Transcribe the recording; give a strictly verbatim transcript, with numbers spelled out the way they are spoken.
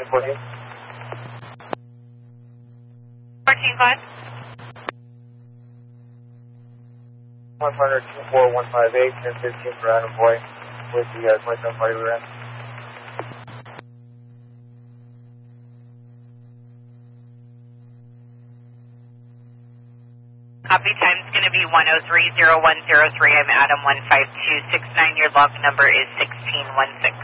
two fourteen. fourteen five. one hundred two four one five eight, ten fifteen for Adam Boy with the uh, twenty-seven party we ran. Copy, time's going to be one oh three oh one oh three. I'm Adam one five two six nine. Your log number is sixteen one six.